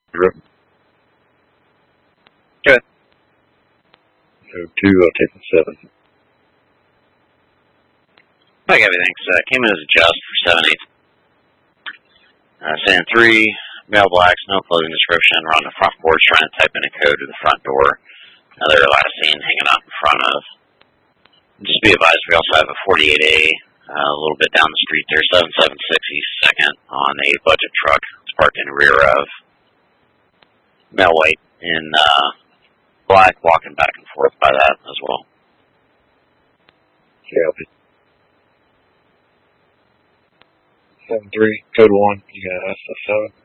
Good. So 2, I'll take the 7. Like everything's came in as a just for 7/8. Saying 3, male blacks, no clothing description. We're on the front porch trying to type in a code to the front door. Another last scene hanging out in front of. Just be advised, we also have a 48A a little bit down the street there, 776 East 2nd on a budget truck. It's parked in rear of male white in black, walking back and forth by that as well. Copy. 7-3, code 1, you got us, 7.